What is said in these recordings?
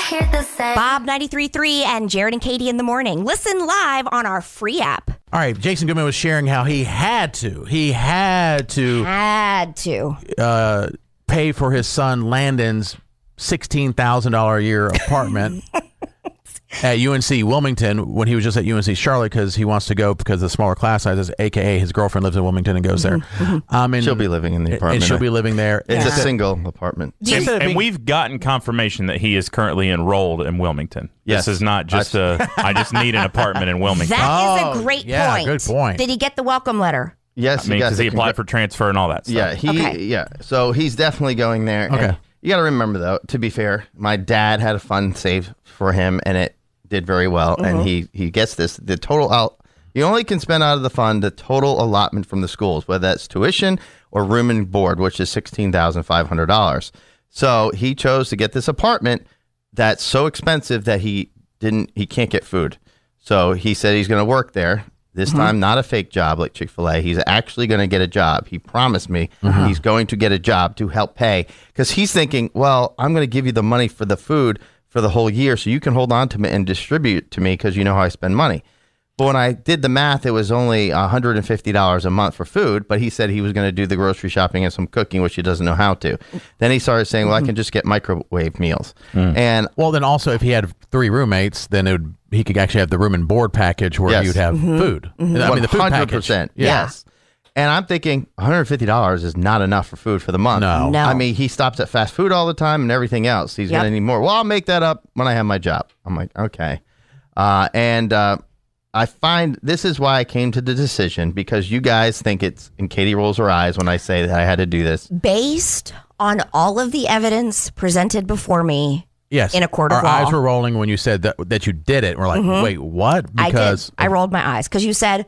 Bob 93.3 and Jared and Katie in the morning. Listen live on our free app. All right, Jason Goodman was sharing how he had to pay for his son Landon's $16,000 a year apartment at UNC Wilmington when he was just at UNC Charlotte because he wants to go because of the smaller class sizes, a.k.a. his girlfriend lives in Wilmington and goes there. And she'll be living in the apartment. And she'll be living there. It's a single apartment. And we've gotten confirmation that he is currently enrolled in Wilmington. Yes. This is not just I just need an apartment in Wilmington. That is a great point. Good point. Did he get the welcome letter? Yes, because he applied for transfer and all that stuff. Yeah, So he's definitely going there. Okay. And you got to remember, though, to be fair, my dad had a fund saved for him, and it did very well. And he gets this. The total out, you only can spend out of the fund the total allotment from the schools, whether that's tuition or room and board, which is $16,500. So he chose to get this apartment that's so expensive that he can't get food. So he said he's going to work there. This time, not a fake job like Chick-fil-A. He's actually going to get a job. He promised me he's going to get a job to help pay because he's thinking, well, I'm going to give you the money for the food for the whole year so you can hold on to me and distribute to me because you know how I spend money. But when I did the math, it was only $150 a month for food, but he said he was going to do the grocery shopping and some cooking, which he doesn't know how to. Then he started saying, well, I can just get microwave meals. And well, then also if he had 3 roommates, then he could actually have the room and board package where you'd have food. I mean, the food package. 100%. Yes. And I'm thinking $150 is not enough for food for the month. No. I mean, he stops at fast food all the time and everything else. He's going to need more. Well, I'll make that up when I have my job. I'm like, okay. I find this is why I came to the decision because you guys think it's, and Katie rolls her eyes when I say that I had to do this. Based on all of the evidence presented before me. Yes. In a court of law. Our eyes were rolling when you said that you did it. We're like, wait, what? Because I rolled my eyes because you said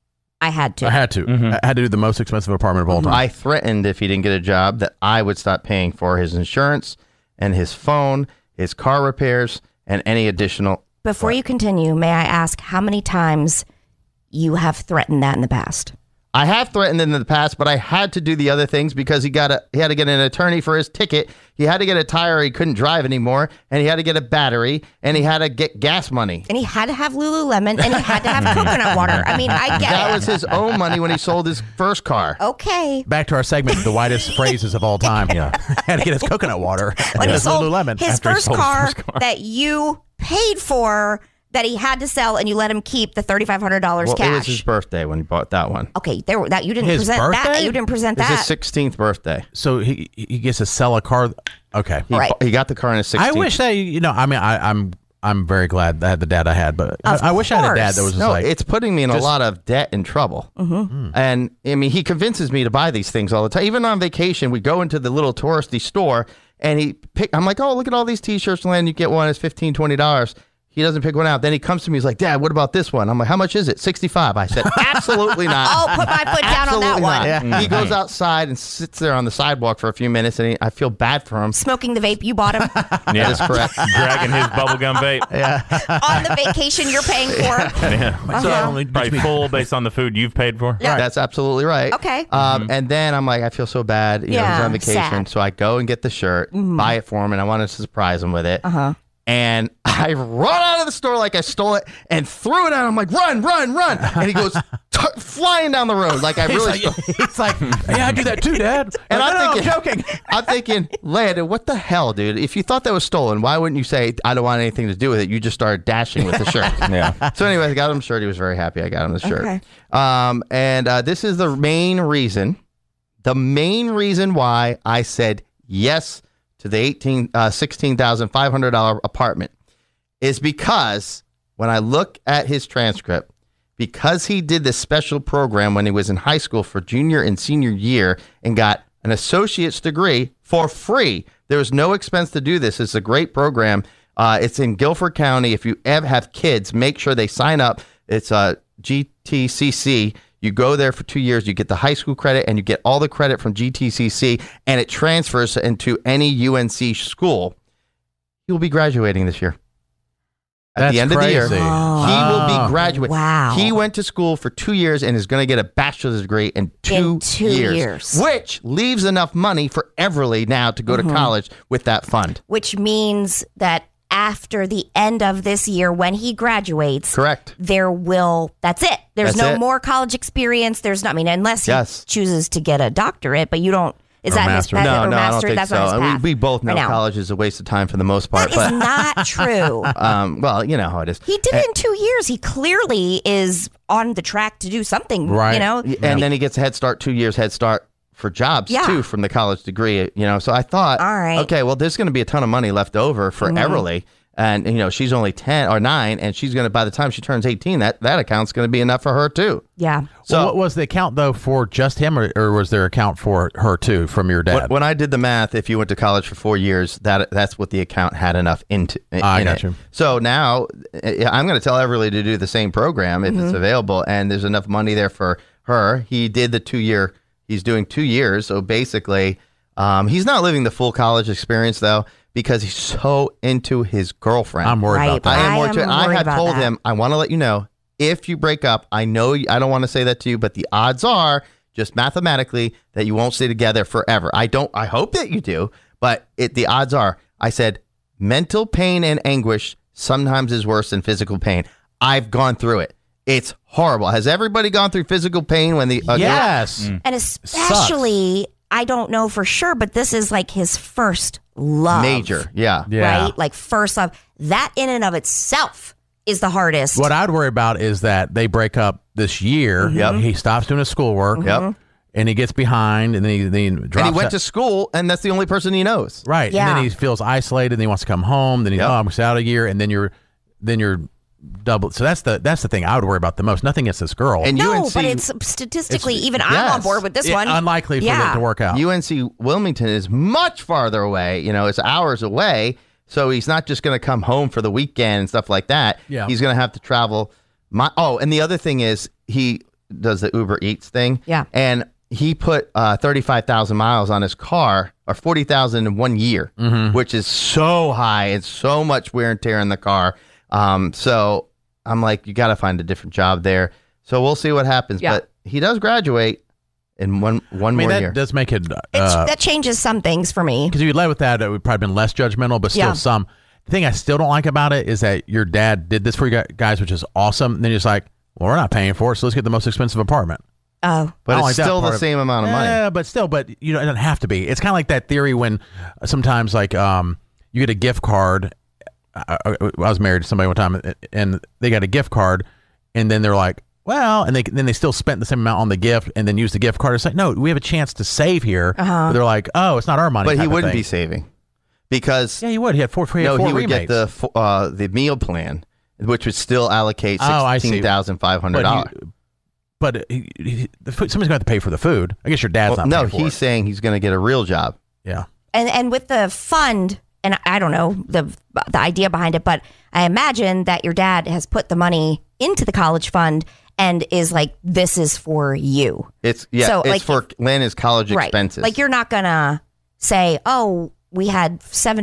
I had to. I had to. I had to do the most expensive apartment of all time. I threatened if he didn't get a job that I would stop paying for his insurance and his phone, his car repairs, and any additional. Before you continue, may I ask how many times you have threatened that in the past? I have threatened in the past, but I had to do the other things because he had to get an attorney for his ticket. He had to get a tire. He couldn't drive anymore, and he had to get a battery, and he had to get gas money. And he had to have Lululemon, and he had to have coconut water. I mean, I get that it. was his own money when he sold his first car. Okay. Back to our segment, the widest phrases of all time. Had to get his coconut water. When he his sold Lululemon his after he first sold his car first car that you paid for, that he had to sell, and you let him keep the $3,500 cash. It was his birthday when he bought that one. Okay, you didn't His present that. birthday? You didn't present It's that. his 16th birthday. So he gets to sell a car. Okay. He got the car in his 16th. I wish that, I mean, I'm very glad I had the dad I had, but I wish I had a dad that was just it's putting me in a lot of debt and trouble. And I mean, he convinces me to buy these things all the time. Even on vacation, we go into the little touristy store and I'm like, oh, look at all these t-shirts, Len. You get one, it's $15, $20. He doesn't pick one out. Then he comes to me. He's like, Dad, what about this one? I'm like, how much is it? $65. I said, absolutely not. Oh, put my foot down on that one. Yeah. He goes outside and sits there on the sidewalk for a few minutes, and I feel bad for him. Smoking the vape you bought him. Yeah, that is correct. Dragging his bubblegum vape. On the vacation you're paying for. Probably full based on the food you've paid for. Yeah. That's absolutely right. Okay. And then I'm like, I feel so bad. He's on vacation. Sad. So I go and get the shirt, buy it for him, and I wanted to surprise him with it. And I run out of the store like I stole it and threw it out. I'm like, run, run, run. And he goes flying down the road like I really stole. He's like, yeah, I do that too, Dad. And I'm joking. I'm thinking, Landon, what the hell, dude? If you thought that was stolen, why wouldn't you say, I don't want anything to do with it? You just started dashing with the shirt. Yeah. So anyway, I got him the shirt. He was very happy I got him the shirt. Okay. And this is the main reason why I said yes to the $16,500 apartment is because when I look at his transcript, because he did this special program when he was in high school for junior and senior year and got an associate's degree for free. There was no expense to do this. It's a great program. It's in Guilford County. If you ever have kids, make sure they sign up. It's GTCC. You go there for 2 years, you get the high school credit, and you get all the credit from GTCC, and it transfers into any UNC school. He will be graduating this year. At the end of the year, he will be graduating. Wow. He went to school for 2 years and is going to get a bachelor's degree in two years, which leaves enough money for Everly now to go to college with that fund. Which means that after the end of this year when he graduates. Correct. That's it. There's That's no it. more college experience. There's not, unless he Yes. chooses to get a doctorate, but you don't. Is Or that his master. path? No, or I don't master? think That's so. not his path. We both know I know. college is a waste of time for the most part. That is not true. Well, you know how it is. He did it in 2 years. He clearly is on the track to do something. Right. And then he gets a head start, 2 years head start for jobs Yeah. too from the college degree. So I thought, All right. okay, well, there's going to be a ton of money left over for Everly. And, she's only 10 or 9, and she's going to, by the time she turns 18, that account's going to be enough for her too. Yeah. So what was the account though for just him, or was there an account for her too from your dad? When I did the math, if you went to college for 4 years, that's what the account had enough into. I in got it. you. So now I'm going to tell Everly to do the same program if it's available, and there's enough money there for her. He did the 2 year. He's doing 2 years, so basically, he's not living the full college experience though, because he's so into his girlfriend. I'm worried about that. I am more am too. I worried have about told that. him, I want to let you know, if you break up, I know I don't want to say that to you, but the odds are just mathematically that you won't stay together forever. I hope that you do, but the odds are, I said, mental pain and anguish sometimes is worse than physical pain. I've gone through it. It's horrible. Has everybody gone through physical pain when the Yes. And especially, I don't know for sure, but this is like his first love. major? Yeah. Yeah. Right? Like first love. That in and of itself is the hardest. What I'd worry about is that they break up this year. Yep. He stops doing his schoolwork. Yep. And he gets behind, and then he drops. And he went out- to school, and that's the only person he knows. right, Yeah. and then he feels isolated. And he wants to come home. Then he's Yep. I'm going to stay out a year, and then you're double. So that's the thing I would worry about the most. Nothing against this girl. And no, UNC, but it's statistically, even I'm yes. on board with this one. unlikely for Yeah. it to work out. UNC Wilmington is much farther away. It's hours away. So he's not just going to come home for the weekend and stuff like that. Yeah. He's going to have to travel. And the other thing is he does the Uber Eats thing. Yeah. And he put 35,000 miles on his car, or 40,000 in 1 year, which is so high and so much wear and tear in the car. So I'm like, you got to find a different job there. So we'll see what happens. Yeah. But he does graduate in one I mean, more that year. does make it That changes some things for me. because if you led with that, it would probably been less judgmental, but still Yeah. some. The thing I still don't like about it is that your dad did this for you guys, which is awesome. And then you're just like, well, we're not paying for it, so let's get the most expensive apartment. Oh, But I don't it's like that still part the of- same amount of money. Yeah, but it doesn't have to be. It's kind of like that theory when sometimes like you get a gift card. I was married to somebody one time, and they got a gift card, and then they're like, well, and then they still spent the same amount on the gift, and then used the gift card. It's like, no, we have a chance to save here. But they're like, oh, it's not our money. But he type of wouldn't thing. be saving because Yeah, he would. He had four he would remakes. get the meal plan, which would still allocate I see. $16,500. But somebody's going to have to pay for the food. I guess your dad's not No, paying for he's it. saying he's going to get a real job. Yeah. and with the fund, and I don't know the idea behind it, but I imagine that your dad has put the money into the college fund and is like, this is for you. It's So, it's like, for Lana's college Right. expenses. Like you're not gonna say, oh, we had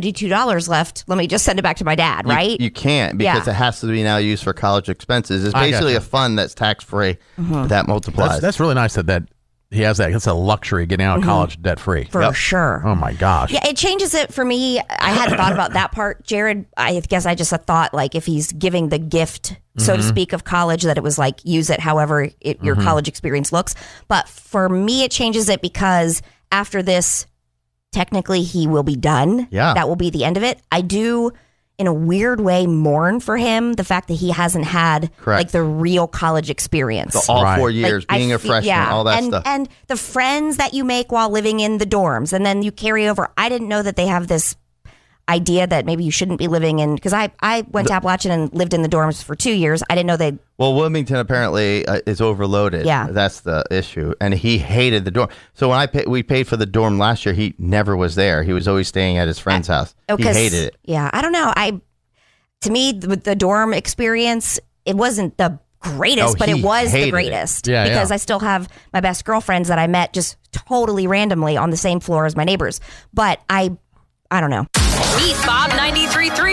$72 left. Let me just send it back to my dad, right? You can't because Yeah. it has to be now used for college expenses. It's I basically gotcha. a fund that's tax free that multiplies. That's really nice that he has that. It's a luxury getting out of college debt free. For sure. Oh my gosh. Yeah, it changes it for me. I hadn't thought about that part, Jared. I guess I just thought like if he's giving the gift, so to speak, of college, that it was like use it however your college experience looks. But for me, it changes it because after this, technically he will be done. Yeah. That will be the end of it. I do, in a weird way, mourn for him the fact that he hasn't had Correct. like the real college experience. all Right. 4 years, Like, being I a fe- freshman, yeah, all that and, stuff. And the friends that you make while living in the dorms, and then you carry over. I didn't know that they have this idea that maybe you shouldn't be living in, because I went to Appalachian and lived in the dorms for 2 years. I didn't know they. Well, Wilmington apparently is overloaded. Yeah. That's the issue. And he hated the dorm. So when we paid for the dorm last year, he never was there. He was always staying at his friend's house. He 'cause- hated it. Yeah, I don't know. To me, the dorm experience, it wasn't the greatest, Oh, but it he was the hated it. greatest. Yeah, because yeah. I still have my best girlfriends that I met just totally randomly on the same floor as my neighbors. But I don't know. Beat Bob 93.3.